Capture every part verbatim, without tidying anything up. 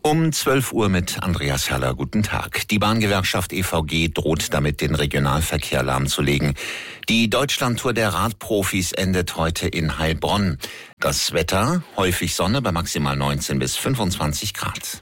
Um zwölf Uhr mit Andreas Haller. Guten Tag. Die Bahngewerkschaft E V G droht damit, den Regionalverkehr lahmzulegen. Die Deutschlandtour der Radprofis endet heute in Heilbronn. Das Wetter, häufig Sonne bei maximal neunzehn bis fünfundzwanzig Grad.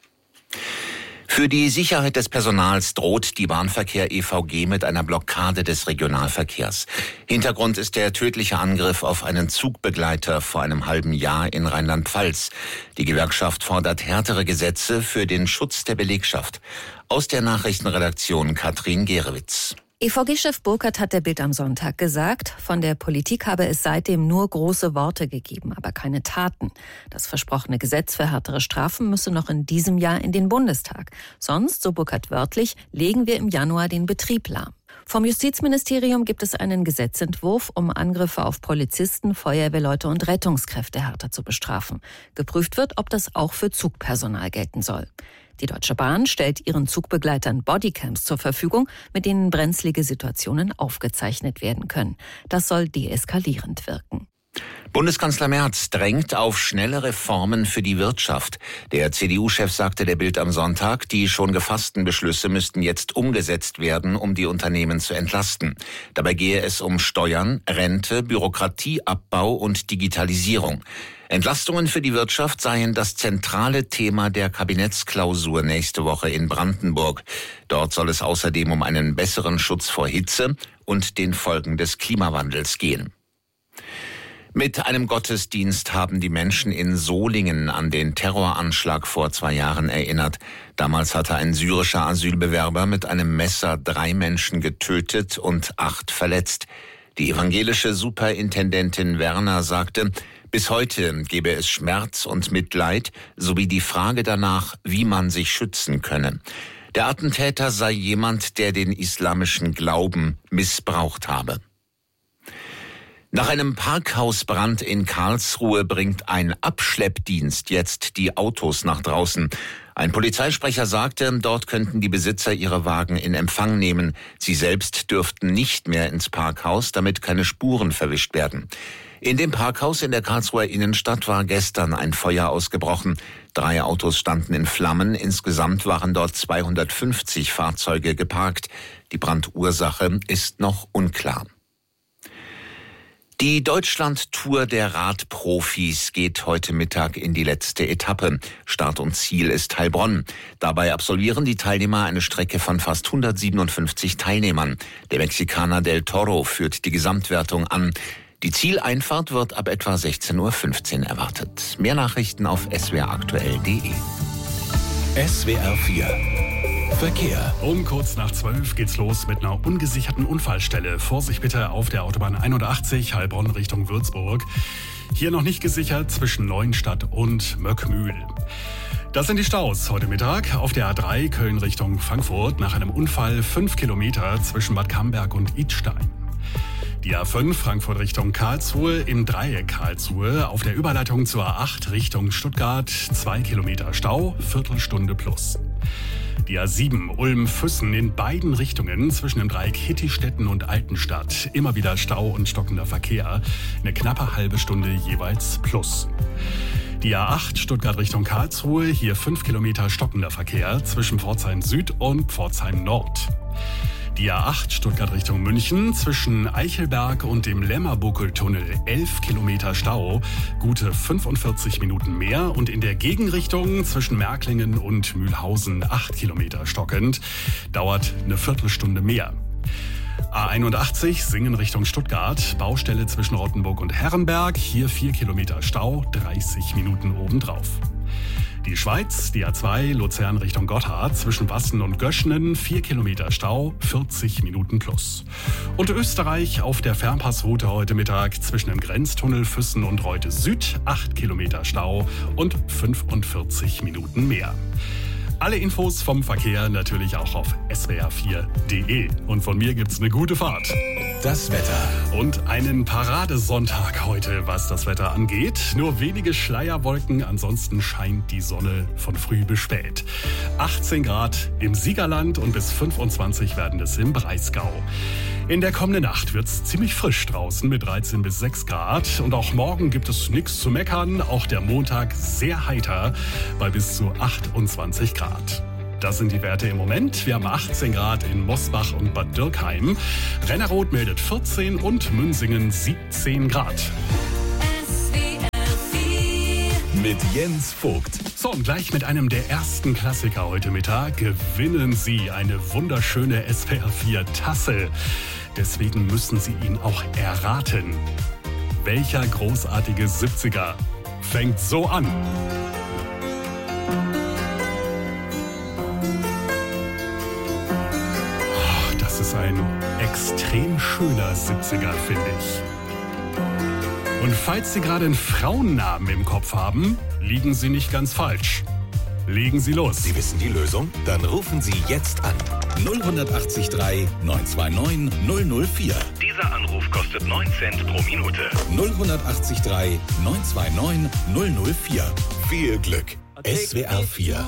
Für die Sicherheit des Personals droht die Bahnverkehr E V G mit einer Blockade des Regionalverkehrs. Hintergrund ist der tödliche Angriff auf einen Zugbegleiter vor einem halben Jahr in Rheinland-Pfalz. Die Gewerkschaft fordert härtere Gesetze für den Schutz der Belegschaft. Aus der Nachrichtenredaktion Katrin Gerewitz. E V G-Chef Burkhardt hat der Bild am Sonntag gesagt, von der Politik habe es seitdem nur große Worte gegeben, aber keine Taten. Das versprochene Gesetz für härtere Strafen müsse noch in diesem Jahr in den Bundestag. Sonst, so Burkhardt wörtlich, legen wir im Januar den Betrieb lahm. Vom Justizministerium gibt es einen Gesetzentwurf, um Angriffe auf Polizisten, Feuerwehrleute und Rettungskräfte härter zu bestrafen. Geprüft wird, ob das auch für Zugpersonal gelten soll. Die Deutsche Bahn stellt ihren Zugbegleitern Bodycams zur Verfügung, mit denen brenzlige Situationen aufgezeichnet werden können. Das soll deeskalierend wirken. Bundeskanzler Merz drängt auf schnelle Reformen für die Wirtschaft. Der C D U-Chef sagte der Bild am Sonntag, die schon gefassten Beschlüsse müssten jetzt umgesetzt werden, um die Unternehmen zu entlasten. Dabei gehe es um Steuern, Rente, Bürokratieabbau und Digitalisierung. Entlastungen für die Wirtschaft seien das zentrale Thema der Kabinettsklausur nächste Woche in Brandenburg. Dort soll es außerdem um einen besseren Schutz vor Hitze und den Folgen des Klimawandels gehen. Mit einem Gottesdienst haben die Menschen in Solingen an den Terroranschlag vor zwei Jahren erinnert. Damals hatte ein syrischer Asylbewerber mit einem Messer drei Menschen getötet und acht verletzt. Die evangelische Superintendentin Werner sagte, bis heute gebe es Schmerz und Mitleid sowie die Frage danach, wie man sich schützen könne. Der Attentäter sei jemand, der den islamischen Glauben missbraucht habe. Nach einem Parkhausbrand in Karlsruhe bringt ein Abschleppdienst jetzt die Autos nach draußen. Ein Polizeisprecher sagte, dort könnten die Besitzer ihre Wagen in Empfang nehmen. Sie selbst dürften nicht mehr ins Parkhaus, damit keine Spuren verwischt werden. In dem Parkhaus in der Karlsruher Innenstadt war gestern ein Feuer ausgebrochen. Drei Autos standen in Flammen. Insgesamt waren dort zweihundertfünfzig Fahrzeuge geparkt. Die Brandursache ist noch unklar. Die Deutschlandtour der Radprofis geht heute Mittag in die letzte Etappe. Start und Ziel ist Heilbronn. Dabei absolvieren die Teilnehmer eine Strecke von fast hundertsiebenundfünfzig Teilnehmern. Der Mexikaner Del Toro führt die Gesamtwertung an. Die Zieleinfahrt wird ab etwa sechzehn Uhr fünfzehn erwartet. Mehr Nachrichten auf s w r aktuell punkt d e. S W R vier Verkehr. Um kurz nach zwölf geht's los mit einer ungesicherten Unfallstelle. Vorsicht bitte auf der Autobahn einundachtzig, Heilbronn Richtung Würzburg. Hier noch nicht gesichert zwischen Neuenstadt und Möckmühl. Das sind die Staus heute Mittag auf der A drei Köln Richtung Frankfurt. Nach einem Unfall fünf Kilometer zwischen Bad Camberg und Idstein. Die A fünf Frankfurt Richtung Karlsruhe im Dreieck Karlsruhe auf der Überleitung zur A acht Richtung Stuttgart zwei Kilometer Stau, Viertelstunde plus. Die A sieben Ulm-Füssen in beiden Richtungen zwischen dem Dreieck Hittistetten und Altenstadt. Immer wieder Stau und stockender Verkehr. Eine knappe halbe Stunde jeweils plus. Die A acht Stuttgart Richtung Karlsruhe, hier fünf Kilometer stockender Verkehr zwischen Pforzheim Süd und Pforzheim Nord. Die A acht Stuttgart Richtung München zwischen Eichelberg und dem Lämmerbuckeltunnel elf Kilometer Stau, gute fünfundvierzig Minuten mehr und in der Gegenrichtung zwischen Märklingen und Mühlhausen acht Kilometer stockend, dauert eine Viertelstunde mehr. A einundachtzig Singen Richtung Stuttgart, Baustelle zwischen Rottenburg und Herrenberg, hier vier Kilometer Stau, dreißig Minuten obendrauf. Die Schweiz, die A zwei Luzern Richtung Gotthard, zwischen Wassen und Göschnen, vier Kilometer Stau, vierzig Minuten plus. Und Österreich auf der Fernpassroute heute Mittag zwischen dem Grenztunnel Füssen und Reute Süd, acht Kilometer Stau und fünfundvierzig Minuten mehr. Alle Infos vom Verkehr natürlich auch auf s w r vier punkt d e. Und von mir gibt's eine gute Fahrt. Das Wetter. Und einen Paradesonntag heute, was das Wetter angeht. Nur wenige Schleierwolken, ansonsten scheint die Sonne von früh bis spät. achtzehn Grad im Siegerland und bis fünfundzwanzig werden es im Breisgau. In der kommenden Nacht wird es ziemlich frisch draußen mit dreizehn bis sechs Grad. Und auch morgen gibt es nichts zu meckern. Auch der Montag sehr heiter bei bis zu achtundzwanzig Grad. Das sind die Werte im Moment. Wir haben achtzehn Grad in Mosbach und Bad Dürkheim. Renneroth meldet vierzehn und Münsingen siebzehn Grad. Mit Jens Vogt. So, und gleich mit einem der ersten Klassiker heute Mittag gewinnen Sie eine wunderschöne S W R vier Tasse. Deswegen müssen Sie ihn auch erraten. Welcher großartige siebziger fängt so an? Oh, das ist ein extrem schöner siebziger, finde ich. Und falls Sie gerade einen Frauennamen im Kopf haben, liegen Sie nicht ganz falsch. Legen Sie los. Sie wissen die Lösung? Dann rufen Sie jetzt an. null acht drei neun zwei neun null null vier. Dieser Anruf kostet neun Cent pro Minute. null acht drei neun zwei neun null null vier. Viel Glück. S W R vier.